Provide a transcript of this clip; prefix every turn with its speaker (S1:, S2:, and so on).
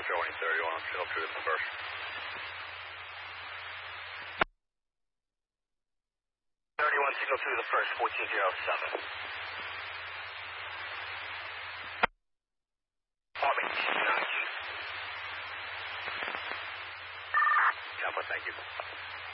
S1: showing 31, still through the first. Signal through the first, 1407. Army, 9G. Jumbo, thank you.